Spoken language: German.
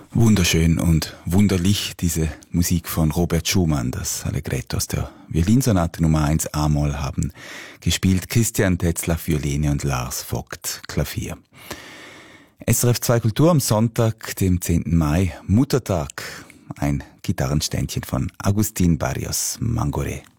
Wunderschön und wunderlich diese Musik von Robert Schumann, das Allegretto aus der Violinsonate Nummer 1 A-Moll haben gespielt Christian Tetzlaff Violine und Lars Vogt Klavier. SRF 2 Kultur am Sonntag, dem 10. Mai, Muttertag, ein Gitarrenständchen von Agustín Barrios Mangoré.